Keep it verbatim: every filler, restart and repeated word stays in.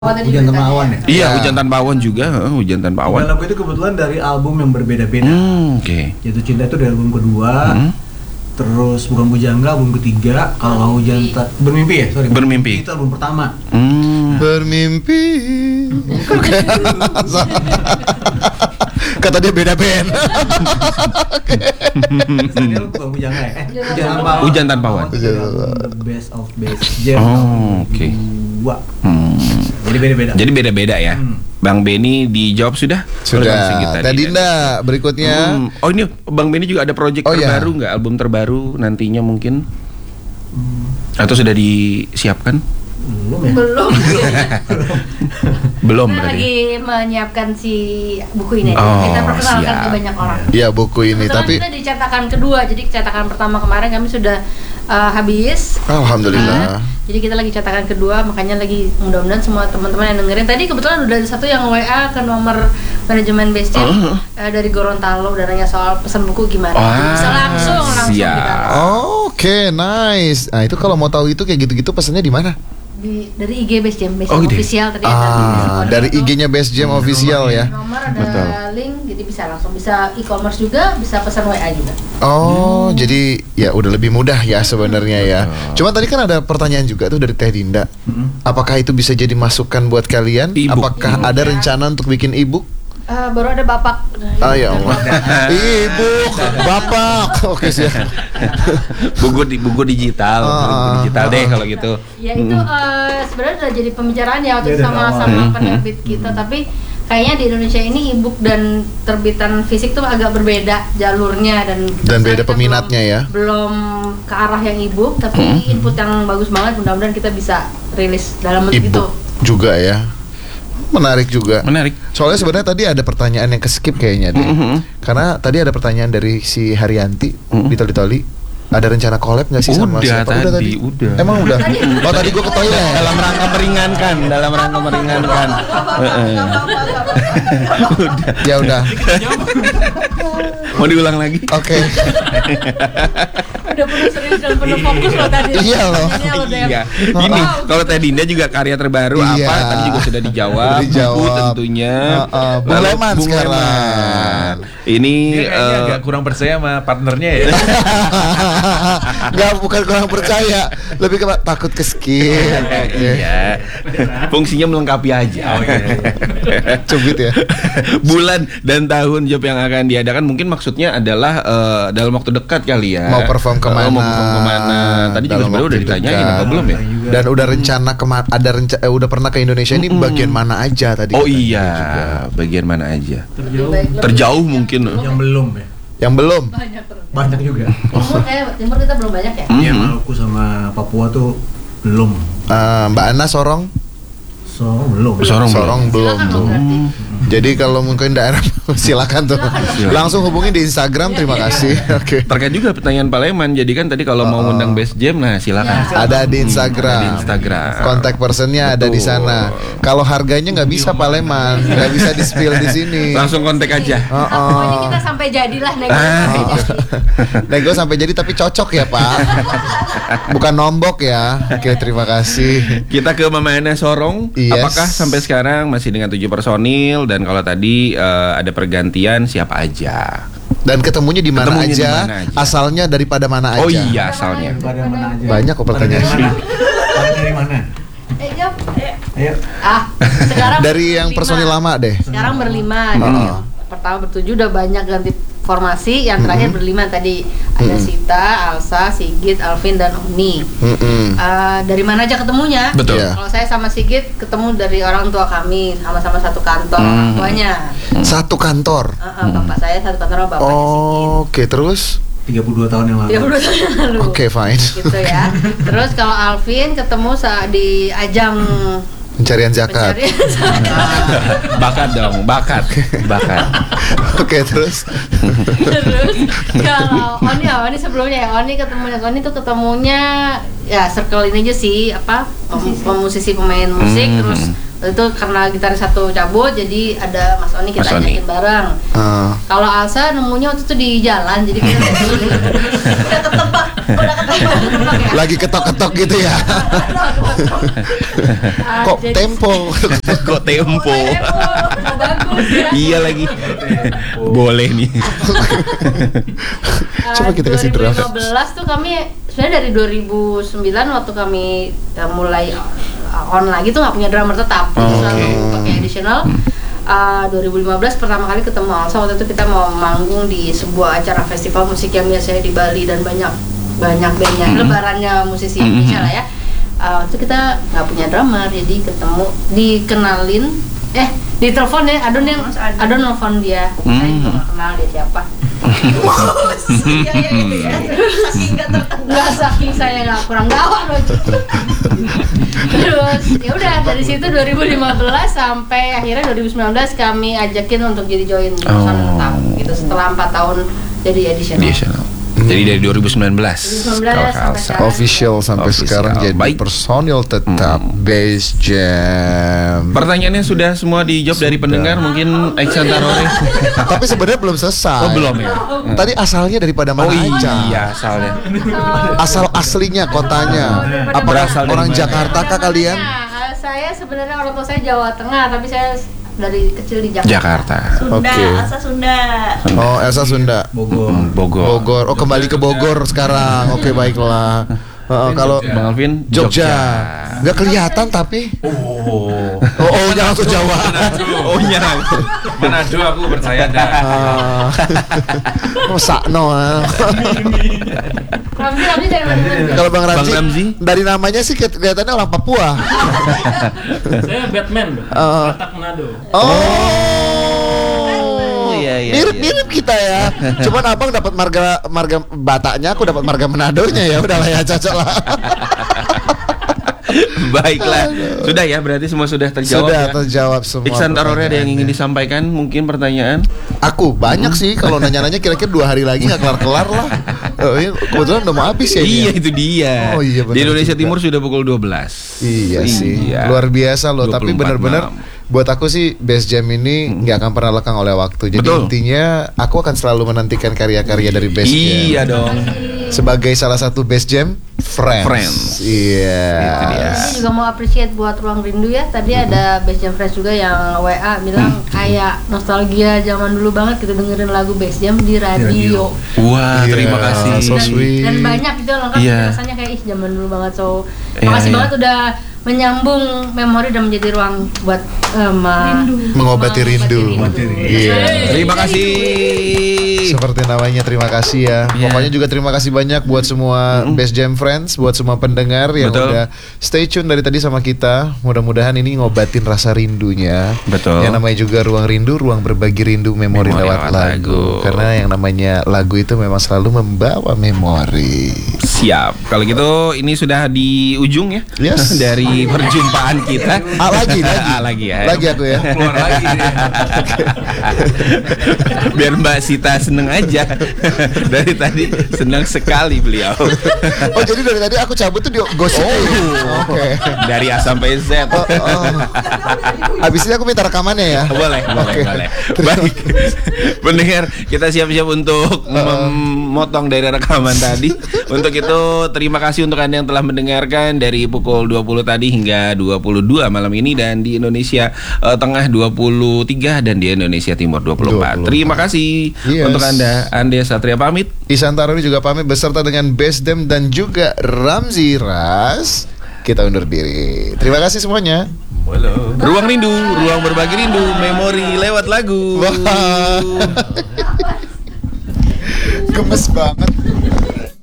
Hujan Tanpa Awan ya? Iya, Hujan Tanpa Awan juga, uh, Hujan Tanpa Awan. Dan lagu itu kebetulan dari album yang berbeda-beda. Hmm, Oke. Okay. Jatuh Cinta itu dari album kedua. Hmm. Terus Bukan Bujangga album ketiga. Kalau Hujan Ta- Bermimpi ya, sorry. Bermimpi. Itu album pertama. Hmm. Bermimpi. Kata dia beda band. Ini Bukan Bujangga ya? Eh, Hujan Tanpa Awan. Hujan Tanpa Awan. The best of best. Jam Oh, oke. Okay. Hmm. Jadi beda-beda. Jadi beda-beda ya. Hmm. Bang Benny dijawab sudah? Sudah. Tadi Dinda berikutnya. Hmm. Oh ini Bang Benny juga ada project oh, terbaru iya. nggak? Album terbaru nantinya mungkin? Hmm. Atau sudah disiapkan? Belum ya? Belum. Belum Kita berarti. lagi menyiapkan si buku ini. Oh, kita perkenalkan siap. ke banyak orang. Iya buku ini. Kebetulan Tapi kita di cetakan kedua. Jadi cetakan pertama kemarin kami sudah uh, habis. Alhamdulillah. Uh, jadi kita lagi cetakan kedua, makanya lagi mudah-mudahan semua teman-teman yang dengerin. Tadi kebetulan udah ada satu yang W A ke nomor manajemen Base Jam uh. uh, dari Gorontalo dan nanya soal pesan buku gimana. Oh, jadi bisa langsung langsung siap. kita. Oke, okay, nice. Nah itu kalau mau tahu itu kayak gitu-gitu pesannya di mana? Di, dari I G Base Jam, Base Jam Oh, gitu. official tadi Ah, ada. dari I G-nya Base Jam Hmm, official ya. Nomor ada Betul. link, jadi bisa langsung bisa e-commerce juga, bisa pesan W A juga. Oh, hmm. jadi ya udah lebih mudah ya sebenarnya ya. Cuma tadi kan ada pertanyaan juga tuh dari Teh Dinda. Hmm. Apakah itu bisa jadi masukan buat kalian? E-book. Apakah E-book, ada ya. rencana untuk bikin e-book? Uh, baru ada bapak. Ah ya Allah. E-book, bapak. Oke siap. buku di buku digital, Ah, buku digital ah, deh ah. kalau gitu. Ya itu uh, sebenarnya udah jadi pembicaraan ya waktu Ya, sama dari sama awal. penerbit kita, tapi kayaknya di Indonesia ini e-book dan terbitan fisik tuh agak berbeda jalurnya dan Dan kita beda peminatnya belum, ya. Belum ke arah yang e-book, tapi input yang bagus banget. Mudah-mudahan kita bisa rilis dalam bentuk itu. E-book juga ya. Menarik juga. Menarik. Soalnya sebenarnya tadi ada pertanyaan yang keskip kayaknya deh. Mm-hmm. Karena tadi ada pertanyaan dari si Haryanti Mm-hmm. di Toli Toli. Ada rencana collab nggak sih sama Udah siapa? tadi, udah. Emang udah. Oh tadi gue ke toilet. Dalam rangka meringankan, dalam rangka meringankan. Heeh. Ya udah. Mau diulang lagi? Oke. Udah penuh serius dan penuh fokus loh tadi. Iya loh. Ini loh, Dem. Iya. Ini kalau Teh Dinda juga karya terbaru Iya. apa? Tadi juga sudah dijawab. Sudah dijawab. Buku tentunya. Uh, uh, Bung Lalu Leman Bung sekarang. Leman. Ini Dia kayaknya eh, agak kurang percaya sama partnernya ya. Nggak, bukan kurang percaya, lebih ke takut ke skip. iya. Fungsinya melengkapi aja. Oh, iya, iya. Cubit ya. Bulan dan tahun job yang akan diadakan mungkin maksudnya adalah eh, dalam waktu dekat kali ya. Mau perform kemana? Oh, mau perform kemana? Tadi juga Dalam sebenarnya waktu udah ditanyain dekat. apa belum ya? Dan udah rencana kemana? Ada rencana? Eh, udah pernah ke Indonesia ini bagian mana aja tadi? Oh katanya iya, juga. bagian mana aja? Terjauh. Baik, lebih- Terjauh mungkin. Yang belum ya. Yang belum. Banyak terus. Banyak juga. Timur kayak timur kita belum banyak ya. Iya, Maluku sama Papua tuh belum. Eh, Mbak Ana Sorong. So, belum. Sorong. Sorong belum Silakan tuh. dong berarti. Jadi kalau mungkin daerah silakan tuh. Langsung hubungi di Instagram. Terima kasih. Oke. Terkait juga pertanyaan Pak Leman. Jadi kan tadi kalau mau ngundang Base Jam, nah silakan. Ya. Ada di Instagram. Ada di Instagram. Kontak personnya ada di Betul. sana. Kalau harganya nggak bisa Pak Leman, nggak bisa di spill di sini. Langsung kontak aja. Oh, Nah, pokoknya oh. kita sampai jadilah nego Ah. sampai jadi. Nego sampai jadi tapi cocok ya Pak. Bukan nombok ya. Oke terima kasih. Kita ke Mama Ana Sorong. Yes. Apakah sampai sekarang masih dengan tujuh personil? Dan kalau tadi eh, ada pergantian siapa aja? Dan ketemunya di mana Ketemunya di aja, mana aja. asalnya dari pada mana aja. Oh iya asalnya. Pada mana aja. Banyak kok Pada dari pertanyaan. mana? Pada dari mana? Eh, jawab. Eh, Ayo. Ah, sekarang Dari yang berlima. personil lama deh. Sekarang berlima. Mm-mm. Jadi yang pertama bertujuh udah banyak ganti formasi. Yang terakhir Mm-mm. berlima tadi ada Mm-mm. Sita, Alsa, Sigit, Alvin dan Oni. Mm-mm. Eh, dari mana aja ketemunya? Betul. Iya. Kalau saya sama Sigit ketemu dari orang tua kami, sama-sama satu kantor Hmm. orang tuanya. Satu kantor. Eh, eh, bapak saya satu kantor sama bapaknya Sigit. Oh, oke terus. tiga puluh dua tahun yang lalu. tiga puluh tahun yang lalu. Oke fine. Gitu ya. Terus kalau Alvin ketemu saat di ajang Pencarian zakat. pencarian zakat. Bakat dong, bakat, bakat. Oke terus. Terus kalau Oni, oh, Oni sebelumnya ya, Oni ketemunya, Oni tuh ketemunya ya circle ini aja sih, apa pem- pemusisi pemain musik, Hmm. terus Waktu itu karena gitaris satu cabut, jadi ada Mas Oni kita Mas Oni. ajakin bareng. Ah. Kalau Alsa nemunya waktu itu di jalan, jadi kita udah ketebak, udah ketebak, ketebak ya. Lagi ketok-ketok gitu ya. Ah, Kok jadi- tempo? Kok tempo? Oh, bagus ya. Iya lagi. Boleh nih. Coba kita kasih drum. dua ribu lima belas tuh kami sebenarnya dari dua ribu sembilan waktu kami uh, mulai uh, on lagi tuh nggak punya drummer tetap, Oh, selalu oke. pakai additional. Uh, dua ribu lima belas pertama kali ketemu Alsa, waktu itu kita mau manggung di sebuah acara festival musik yang biasanya di Bali dan banyak banyak bandnya, Mhm. lebarannya musisi Mhm. Indonesia lah ya. Uh, waktu itu kita nggak punya drummer, jadi ketemu, dikenalin, eh ditelepon ya, Adon yang Adon nelfon dia, saya Hmm. juga nggak kenal dia siapa. Iya iya gitu ya. Saking nggak terkenal. Nggak, saking saya nggak kurang gawat loh. Terus ya udah dari situ dua ribu lima belas sampai akhirnya dua ribu sembilan belas kami ajakin untuk jadi join di perusahaan Oh. tetap gitu setelah empat tahun jadi additional. Additional. Jadi dari dua ribu sembilan belas. dua ribu sembilan belas Kalau sampai Alsa. sekarang. Official sampai Official. sekarang jadi Baik. personil tetap Bass Jam. Pertanyaannya sudah semua dijawab dari pendengar, mungkin Iksan Tarore. Tapi sebenarnya belum selesai. Oh, belum ya? Tadi asalnya daripada mana Oh aja? iya, asalnya. Asal aslinya kotanya. Apa Berasal dari orang mana? Jakarta kah kalian? Nah, saya sebenarnya orang tua saya Jawa Tengah, tapi saya dari kecil di Jakarta. Jakarta. Sunda, Oke. Alsa Sunda. Oh, Elsa Sunda. Bogor. Hmm, Bogor. Bogor. Oh, kembali ke Bogor sekarang. Oke, baiklah. Oh, kalau Bang Alvin, Jogja. Nggak kelihatan tapi. Oh. Oh, oh jangan langsung Jawa. Oh nyerang. Manado aku percaya dah. Ah. Oh, sakno. ah. Ramzi, Ramzi dari mana? Ramzi? Kalau Bang Ramzi, Bang Ramzi? dari namanya sih kelihatannya orang Papua. Saya Batman, Bang. Ah. Batak Manado. Oh, iya, iya, mirip-mirip kita ya. Cuman abang dapat marga marga Bataknya, aku dapat marga Manadonya ya. Udahlah ya, cocok lah. Baiklah. Sudah ya, berarti semua sudah terjawab Sudah ya. terjawab semua. Iksan Tarore ada yang ingin pertanyaannya. disampaikan? Mungkin pertanyaan? Aku banyak sih kalau nanya-nanya kira-kira dua hari lagi nggak kelar-kelar lah. Oh, iya, kebetulan udah mau habis ya. Iya, ini ya? itu dia. Oh, iya, benar Di Indonesia juga. Timur sudah pukul dua belas. Iya sih, Iya. luar biasa loh. Tapi dua puluh empat benar-benar malam. buat aku sih Bass Jam ini nggak akan pernah lekang oleh waktu. Jadi Betul. intinya aku akan selalu menantikan karya-karya dari Bass Jam. Iya dong. Sebagai salah satu Bass Jam Friends. Friends. Iya. Itu dia. Ini juga mau appreciate buat Ruang Rindu ya. Tadi ada Bass Jam Friends juga yang W A bilang kayak nostalgia zaman dulu banget kita dengerin lagu Bass Jam di radio. Wah, Iya, terima kasih. so sweet. Dan banyak gitu lengkap Iya. rasanya kayak ih zaman dulu banget. So Iya, makasih iya. banget udah menyambung memori dan menjadi ruang buat eh, ma- Mengobati rindu. Iya. Terima kasih. Seperti namanya, terima kasih ya. Iya. Pokoknya juga terima kasih banyak buat semua Bass Jam Friends, buat semua pendengar yang Betul. udah stay tune dari tadi sama kita. Mudah-mudahan ini ngobatin rasa rindunya. Betul. Yang namanya juga ruang rindu, ruang berbagi rindu, memori, Memori lewat, lewat lagu. lagu. Karena yang namanya lagu itu memang selalu membawa memori. Siap. Kalau gitu ini sudah di ujung ya. Yes. Dari perjumpaan kita. Ah, lagi, lagi. Ah, lagi ya. Lagi aku ya. Keluar lagi nih. Biar Mbak Sita seneng aja. Dari tadi senang sekali beliau. Oh, jadi dari tadi aku cabut tuh di gosip. Oke. Dari A sampai Z. Oh, oh. Habis ini aku minta rekamannya ya. Boleh, boleh, Oke. boleh. Baik. Pendengar, kita siap-siap untuk memotong dari rekaman tadi. Untuk itu terima kasih untuk Anda yang telah mendengarkan dari pukul dua puluh tadi hingga dua puluh dua malam ini, dan di Indonesia eh, Tengah dua puluh tiga dan di Indonesia Timur dua puluh empat. dua puluh empat. Terima kasih Yes. untuk Anda. Ande Satria pamit. Isan Taruri juga pamit beserta dengan Bass Jam dan juga Ramzi Ras. Kita undur diri. Terima kasih semuanya. Ruang rindu, ruang berbagi rindu, memori lewat lagu. Wah. Gemes banget.